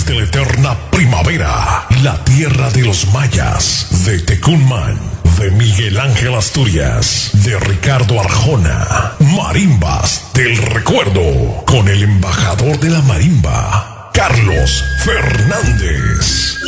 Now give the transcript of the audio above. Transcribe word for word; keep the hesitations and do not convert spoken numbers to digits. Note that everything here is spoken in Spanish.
de la eterna primavera, la tierra de los mayas, de Tecunman, de Miguel Ángel Asturias, de Ricardo Arjona, marimbas del recuerdo, con el embajador de la marimba, Carlos Fernández.